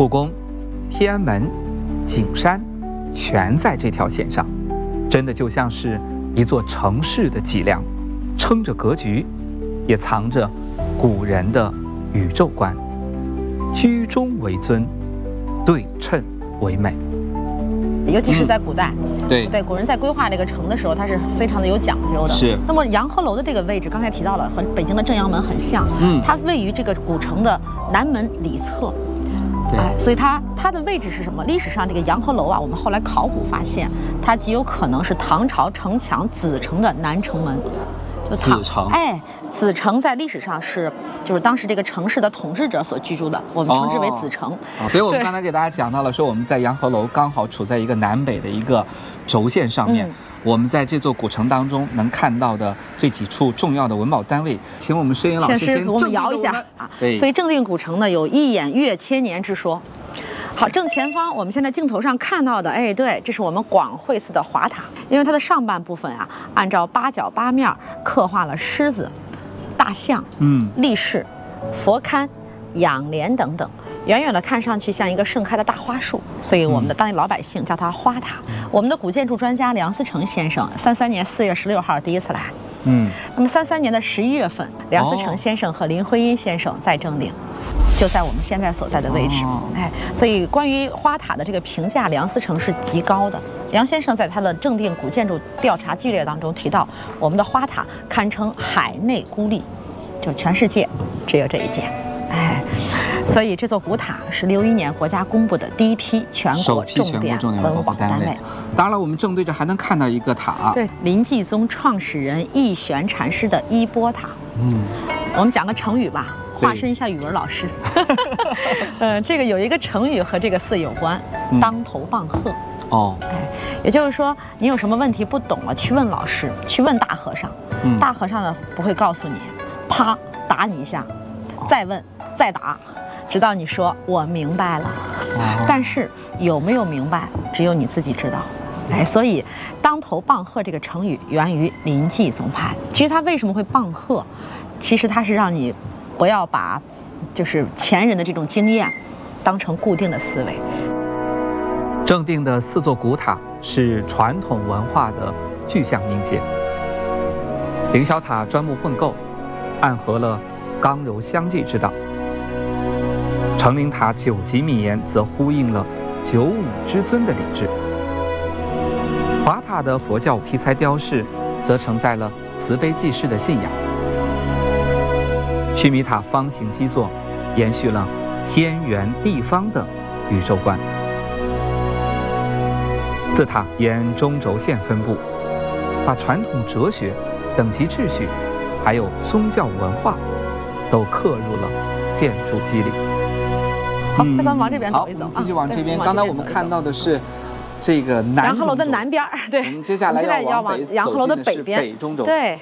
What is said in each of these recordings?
故宫、天安门、景山全在这条线上，真的就像是一座城市的脊梁，撑着格局，也藏着古人的宇宙观。居中为尊，对称为美。 尤其是在古代， 对， 古人在规划这个城的时候，它是非常的有讲究的。 是。 那么洋鹤楼的这个位置，刚才提到了，和北京的正阳门很像。它位于这个古城的南门里侧。对。所以它的位置是什么？历史上这个洋鹤楼啊，我们后来考古发现，它极有可能是唐朝城墙子城的南城门。 子城， 子城在历史上就是当时这个城市的统治者所居住的，我们称之为子城。 所以我们刚才给大家讲到了，说我们在洋鹤楼刚好处在一个南北的一个轴线上面。我们在这座古城当中能看到的这几处重要的文保单位，请我们摄影老师先给我们摇一下啊。 对， 所以正定古城呢，有一眼越千年之说。好，正前方我们现在镜头上看到的，对，这是我们广惠寺的华塔，因为它的上半部分啊，按照八角八面刻画了狮子、大象、力士、佛龛、仰莲等等，远远的看上去像一个盛开的大花树，所以我们的当地老百姓叫它花塔。我们的古建筑专家梁思成先生，33年4月16号第一次来，那么33年的11月份，梁思成先生和林徽因先生在正定。就在我们现在所在的位置，所以关于花塔的这个评价，梁思成是极高的。梁先生在他的正定古建筑调查纪略当中提到，我们的花塔堪称海内孤立，就全世界只有这一件。所以这座古塔是61年国家公布的第一批全国重点文保单位。 当然了，我们正对着还能看到一个塔， 对，临济宗创始人义玄禅师的衣钵塔。我们讲个成语吧。化身一下语文老师，这个有一个成语和这个寺有关，当头棒喝。也就是说，你有什么问题不懂了，去问老师，去问大和尚。大和尚呢不会告诉你，啪打你一下，再问再打，直到你说我明白了。但是有没有明白，只有你自己知道。所以当头棒喝这个成语源于临济宗派。其实他为什么会棒喝？其实他是让你不要把就是前人的这种经验当成固定的思维。 正定的4座古塔是传统文化的具象凝结。凌霄塔砖木混构，暗合了刚柔相济之道。成陵塔9级密檐则呼应了九五之尊的理智。华塔的佛教题材雕饰则承载了慈悲济世的信仰。须弥塔方形基座延续了天圆地方的宇宙观。寺塔沿中轴线分布，把传统哲学、等级秩序还有宗教文化都刻入了建筑肌里。 好，那咱们往这边走一走， 继续往这边。刚才我们看到的是这个洋鹤楼的南边，对。 我们接下来要往洋鹤楼的北边， 北中轴。 对。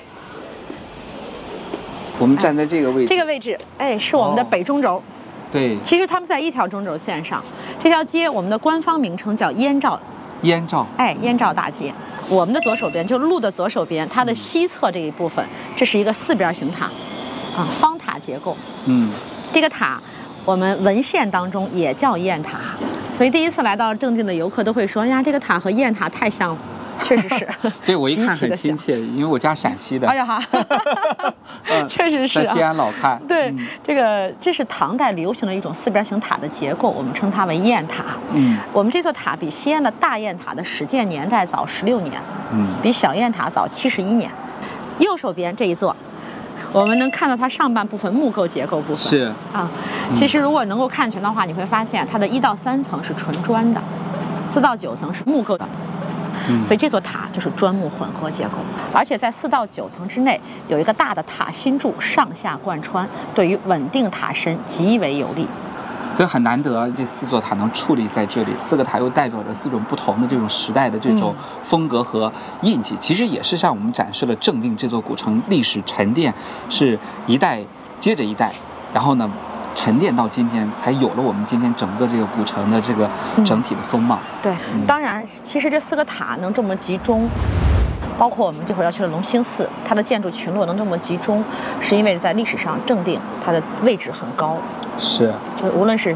我们站在这个位置， 这个位置，是我们的北中轴。 对， 其实他们在一条中轴线上。这条街我们的官方名称叫燕赵。 燕赵， 燕赵大街。我们的左手边，就路的左手边，它的西侧这一部分，这是一个4边形塔，方塔结构。这个塔，我们文献当中也叫雁塔，所以第一次来到正定的游客都会说呀，这个塔和雁塔太像了。确实是， 对我一看很亲切，因为我家陕西的。 哎呀哈，确实是在西安老看。 对，这是唐代流行的一种4边形塔的结构，我们称它为雁塔。我们这座塔比西安的大雁塔的始建年代早16年，比小雁塔早71年。右手边这一座，我们能看到它上半部分木构结构部分。 是其实如果能够看全的话，你会发现它的1到3层是纯砖的，4到9层是木构的。所以这座塔就是砖木混合结构，而且在4到9层之内有一个大的塔心柱上下贯穿，对于稳定塔身极为有利。 所以很难得这4座塔能矗立在这里，4个塔又代表着4种不同的这种时代的这种风格和印记，其实也是向我们展示了正定这座古城历史沉淀是一代接着一代，然后呢沉淀到今天，才有了我们今天整个这个古城的这个整体的风貌。 对，当然，其实这4个塔能这么集中，包括我们这会儿要去的隆兴寺，它的建筑群落能这么集中，是因为在历史上正定它的位置很高。 是， 就无论是